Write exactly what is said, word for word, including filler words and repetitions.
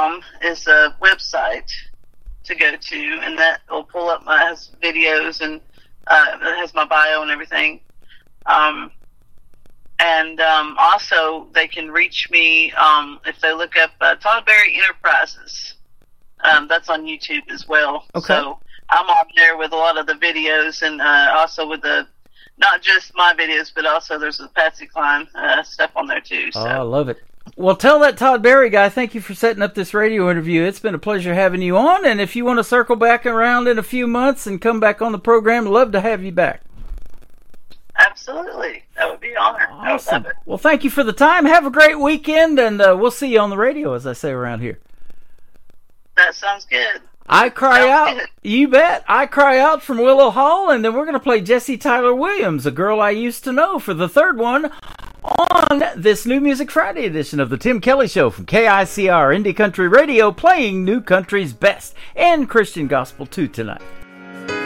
com is a website to go to, and that will pull up my videos, and uh, it has my bio and everything. Um, and um, also, they can reach me um, if they look up uh, Todd Berry Enterprises. Um, that's on YouTube as well. Okay. So I'm on there with a lot of the videos, and uh, also with the not just my videos, but also there's the Patsy Cline uh, stuff on there too. So. Oh, I love it. Well, tell that Todd Berry guy, thank you for setting up this radio interview. It's been a pleasure having you on, and if you want to circle back around in a few months and come back on the program, love to have you back. Absolutely. That would be an honor. Awesome. I would love it. Well, thank you for the time. Have a great weekend, and uh, we'll see you on the radio, as I say around here. That sounds good. I Cry Sounds Out. good. You bet. I Cry Out from Willow Hall, and then we're going to play Jessie Tyler Williams, a girl I used to know, for the third one on this New Music Friday edition of the Tim Kelly Show from K I C R Indie Country Radio, playing new country's best and Christian gospel too tonight.